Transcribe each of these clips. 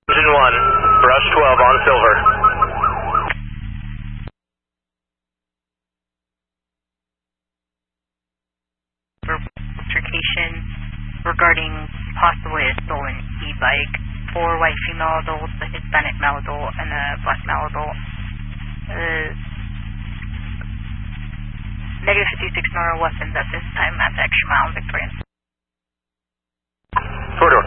Engine 1, brush 12 on Silver. Altercation regarding possibly a stolen e-bike. 4 white female adults, a Hispanic male adult, and a black male adult. Negative 56 Nora weapons at this time at the extra mile Victorian. Corridor.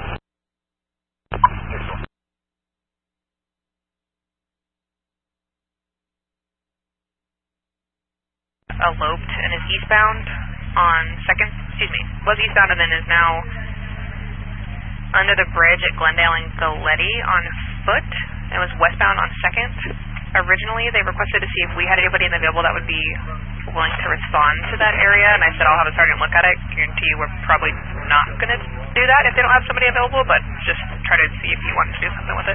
Eloped and is eastbound on second, was eastbound and then is now under the bridge at Glendale and Galletti on foot and was westbound on second. Originally, they requested to see if we had anybody available that would be willing to respond to that area, and I said I'll have a sergeant look at it. Guarantee you we're probably not going to do that if they don't have somebody available, but just try to see if he wants to do something with it.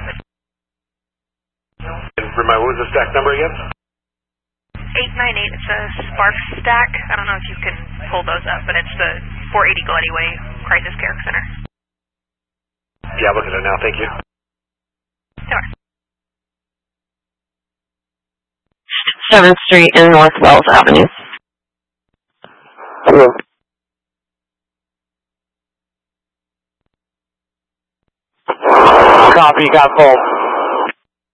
And remind, what was the stack number again? 898, it's a Spark stack. I don't know if you can pull those up, but it's the 480 Galletti Way Crisis Care Center. Yeah, look at it now, thank you. Sure. 7th Street and North Wells Avenue. Hello. Copy, got full.